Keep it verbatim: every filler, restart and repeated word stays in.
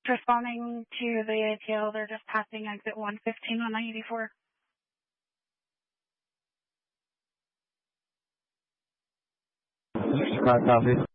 Responding to the A T L, they're just passing exit one fifteen on I eighty-four. sixty-five, copy.